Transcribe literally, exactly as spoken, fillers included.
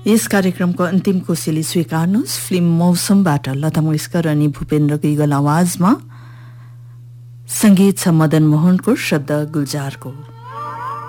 यस कार्यक्रमको अन्तिम कोसेली स्वीकार्नुहोस्। फिल्म मौसमबाट लता मंगेशकर अनि भूपेन्द्र गैगल आवाजमा संगीत छ मदन मोहनको, शब्द गुलजारको।